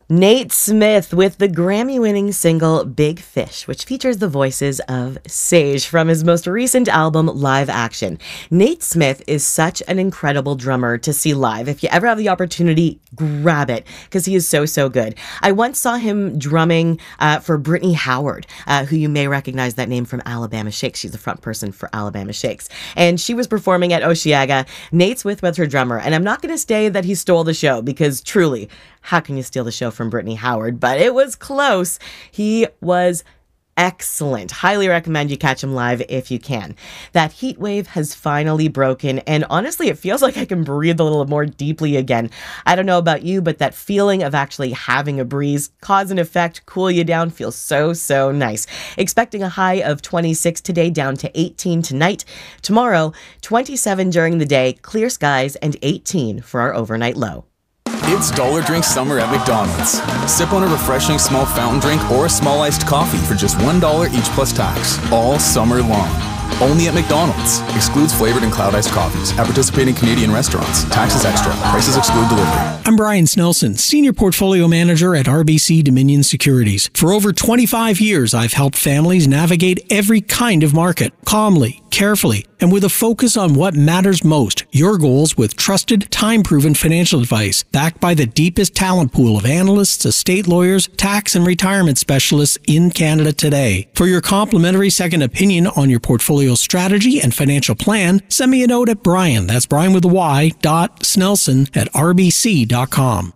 Nate Smith with the Grammy-winning single Big Fish, which features the voices of Sage from his most recent album, Live Action. Nate Smith is such an incredible drummer to see live. If you ever have the opportunity, grab it, because he is so good. I once saw him drumming for Brittany Howard, who you may recognize that name from Alabama Shakes. She's the front person for Alabama Shakes. And she was performing at Osheaga. Nate Smith was her drummer. And I'm not going to say that he stole the show, because truly, how can you steal the show from Brittany Howard? But it was close. He was excellent. Highly recommend you catch him live if you can. That heat wave has finally broken, and honestly, it feels like I can breathe a little more deeply again. I don't know about you, but that feeling of actually having a breeze, cause and effect, cool you down, feels so nice. Expecting a high of 26 today, down to 18 tonight. Tomorrow, 27 during the day, clear skies, and 18 for our overnight low. It's Dollar Drink Summer at McDonald's. Sip on a refreshing small fountain drink or a small iced coffee for just $1 each plus tax, all summer long. Only at McDonald's. Excludes flavored and cloud iced coffees at participating Canadian restaurants. Taxes extra. Prices exclude delivery. I'm Brian Snelson, Senior Portfolio Manager at RBC Dominion Securities. For over 25 years, I've helped families navigate every kind of market, calmly, carefully, and with a focus on what matters most, your goals with trusted, time-proven financial advice, backed by the deepest talent pool of analysts, estate lawyers, tax and retirement specialists in Canada today. For your complimentary second opinion on your portfolio strategy and financial plan, send me a note at Brian, that's Brian with a Y, .Snelson at rbc.com.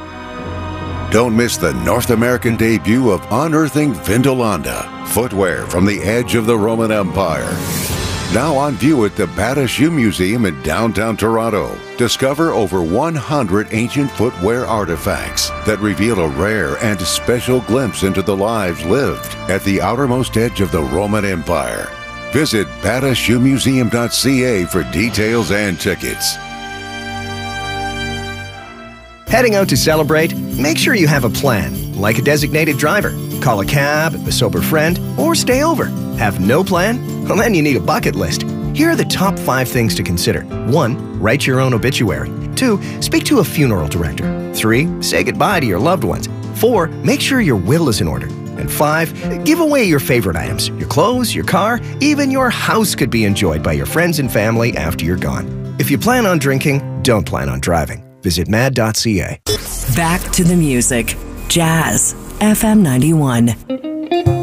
Don't miss the North American debut of Unearthing Vindolanda, footwear from the edge of the Roman Empire. Now on view at the Bata Shoe Museum in downtown Toronto. Discover over 100 ancient footwear artifacts that reveal a rare and special glimpse into the lives lived at the outermost edge of the Roman Empire. Visit batashoemuseum.ca for details and tickets. Heading out to celebrate? Make sure you have a plan, like a designated driver. Call a cab, a sober friend, or stay over. Have no plan? Well, then you need a bucket list. Here are the top 5 things to consider. 1. Write your own obituary. 2. Speak to a funeral director. 3. Say goodbye to your loved ones. 4. Make sure your will is in order. And 5. Give away your favorite items. Your clothes, your car, even your house could be enjoyed by your friends and family after you're gone. If you plan on drinking, don't plan on driving. Visit mad.ca. Back to the music. Jazz FM 91.